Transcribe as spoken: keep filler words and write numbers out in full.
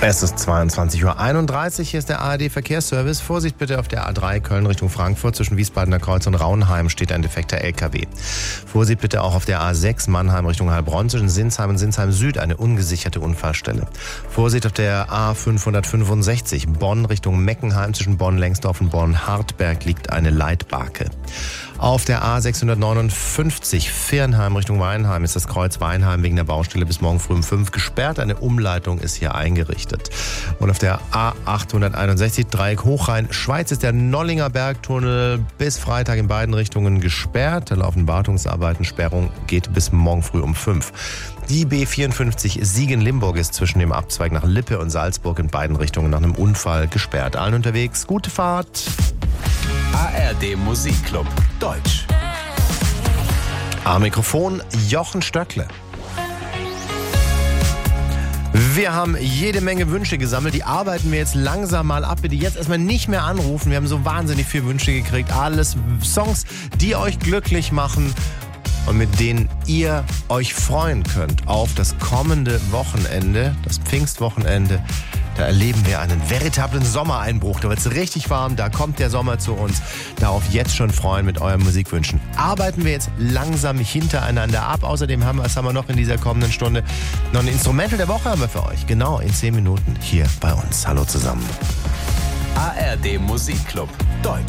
Es ist zweiundzwanzig Uhr einunddreißig, hier ist der A R D-Verkehrsservice. Vorsicht bitte auf der A drei Köln Richtung Frankfurt. Zwischen Wiesbadener Kreuz und Raunheim steht ein defekter L K W. Vorsicht bitte auch auf der A sechs Mannheim Richtung Heilbronn. Zwischen Sinsheim und Sinsheim Süd eine ungesicherte Unfallstelle. Vorsicht auf der A fünfhundertfünfundsechzig Bonn Richtung Meckenheim. Zwischen Bonn-Lengsdorf und Bonn-Hartberg liegt eine Leitbarke. Auf der A sechshundertneunundfünfzig Viernheim Richtung Weinheim ist das Kreuz Weinheim wegen der Baustelle bis morgen früh um fünf gesperrt. Eine Umleitung ist hier eingerichtet. Und auf der A achthunderteinundsechzig Dreieck Hochrhein Schweiz ist der Nollinger Bergtunnel bis Freitag in beiden Richtungen gesperrt. Da laufen Wartungsarbeiten. Sperrung geht bis morgen früh um fünf. Die B vierundfünfzig Siegen-Limburg ist zwischen dem Abzweig nach Lippe und Salzburg in beiden Richtungen nach einem Unfall gesperrt. Allen unterwegs, gute Fahrt. A R D Musikclub Deutsch. Am Mikrofon Jochen Stöckle. Wir haben jede Menge Wünsche gesammelt, die arbeiten wir jetzt langsam mal ab. Bitte jetzt erstmal nicht mehr anrufen, wir haben so wahnsinnig viele Wünsche gekriegt. Alles Songs, die euch glücklich machen und mit denen ihr euch freuen könnt auf das kommende Wochenende, das Pfingstwochenende. Da erleben wir einen veritablen Sommereinbruch. Da wird es richtig warm, da kommt der Sommer zu uns. Darauf jetzt schon freuen mit euren Musikwünschen. Arbeiten wir jetzt langsam hintereinander ab. Außerdem haben wir, was haben wir noch in dieser kommenden Stunde? Noch ein Instrumental der Woche haben wir für euch. Genau, in zehn Minuten hier bei uns. Hallo zusammen. A R D Musikclub Deutsch.